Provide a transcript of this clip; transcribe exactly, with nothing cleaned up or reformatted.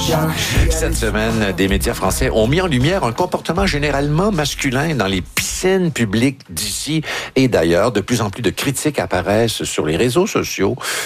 Cette semaine, des médias français ont mis en lumière un comportement généralement masculin dans les piscines publiques d'ici et d'ailleurs. De plus en plus de critiques apparaissent sur les réseaux sociaux